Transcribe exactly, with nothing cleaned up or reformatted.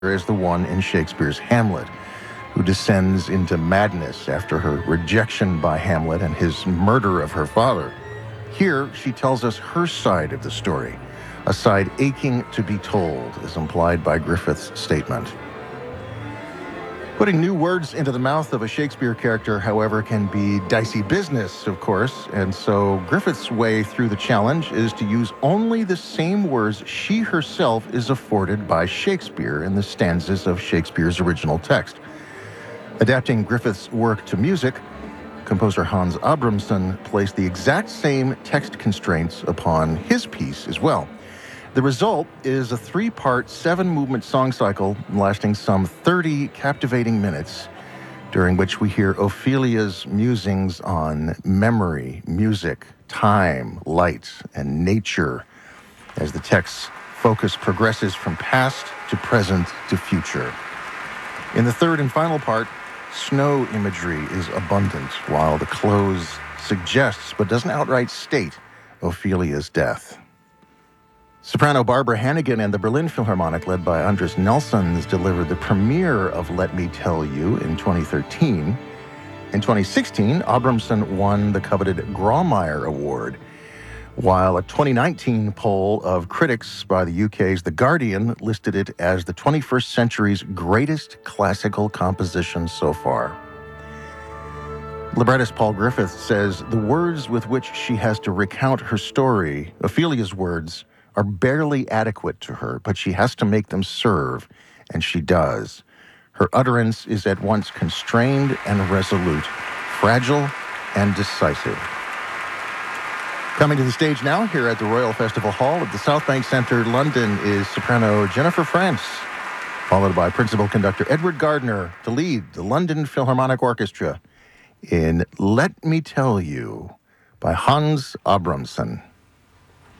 is the one in Shakespeare's Hamlet, who descends into madness after her rejection by Hamlet and his murder of her father. Here, she tells us her side of the story, a side aching to be told, as implied by Griffith's statement. Putting new words into the mouth of a Shakespeare character, however, can be dicey business, of course, and so Griffith's way through the challenge is to use only the same words she herself is afforded by Shakespeare in the stanzas of Shakespeare's original text. Adapting Griffith's work to music, composer Hans Abramson placed the exact same text constraints upon his piece as well. The result is a three-part, seven-movement song cycle lasting some thirty captivating minutes, during which we hear Ophelia's musings on memory, music, time, light, and nature, as the text's focus progresses from past to present to future. In the third and final part, snow imagery is abundant, while the close suggests, but doesn't outright state, Ophelia's death. Soprano Barbara Hannigan and the Berlin Philharmonic, led by Andris Nelsons, delivered the premiere of Let Me Tell You in twenty thirteen. In twenty sixteen, Abramson won the coveted Grawemeyer Award, while a twenty nineteen poll of critics by the U K's The Guardian listed it as the twenty-first century's greatest classical composition so far. Librettist Paul Griffith says the words with which she has to recount her story, Ophelia's words, are barely adequate to her, but she has to make them serve, and she does. Her utterance is at once constrained and resolute, fragile and decisive. Coming to the stage now, here at the Royal Festival Hall at the South Bank Centre, London, is soprano Jennifer Frantz, followed by principal conductor Edward Gardner to lead the London Philharmonic Orchestra in Let Me Tell You by Hans Abramson.